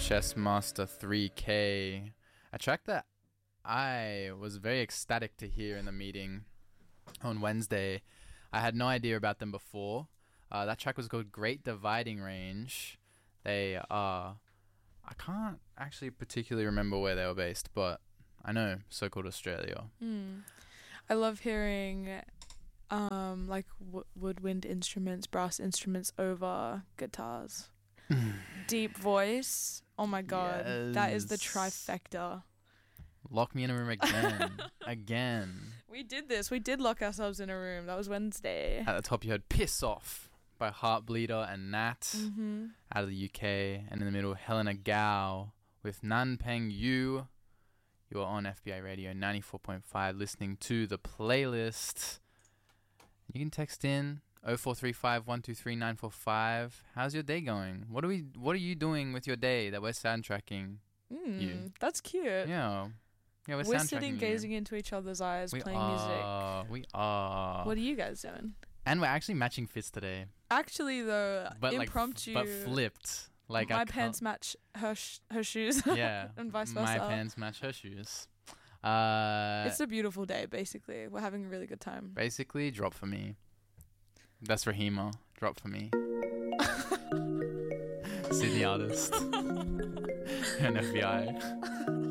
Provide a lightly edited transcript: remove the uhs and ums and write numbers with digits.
Chessmaster 3K, a track that I was very ecstatic to hear in the meeting on Wednesday. I had no idea about them before. That track was called Great Dividing Range. They are... I can't actually particularly remember where they were based, but I know so-called Australia. I love hearing like woodwind instruments, brass instruments over guitars. Deep voice. Oh my god, Yes. that is the trifecta. Lock me in a room again. Again. We did this. We did lock ourselves in a room. That was Wednesday. At the top you heard Piss Off by Heartbleeder and Nat out of the UK. And in the middle, Helena Gao with Nanpeng Yu. You are on FBI Radio 94.5 listening to the playlist. You can text in 0435 123 945. How's your day going? What are you doing with your day that we're soundtracking you? That's cute. Yeah, we're We're sitting gazing into each other's eyes, playing music. We are. What are you guys doing? And we're actually matching fits today. Actually, though, But impromptu. but flipped. Like my pants match her shoes. Yeah. And vice versa. My pants match her shoes. It's a beautiful day, basically. We're having a really good time. Basically, drop for me. That's Rahima. Drop for me. Sydney artist. And FBI.